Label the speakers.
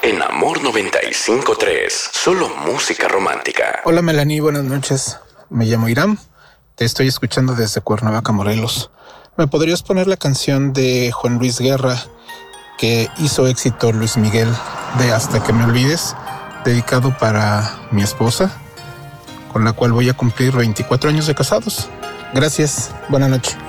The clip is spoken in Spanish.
Speaker 1: En Amor 95.3, solo música romántica.
Speaker 2: Hola Melanie, buenas noches. Me llamo Iram. Te estoy escuchando desde Cuernavaca, Morelos. ¿Me podrías poner la canción de Juan Luis Guerra que hizo éxito Luis Miguel de Hasta que me olvides, dedicado para mi esposa, con la cual voy a cumplir 24 años de casados? Gracias, buena noche.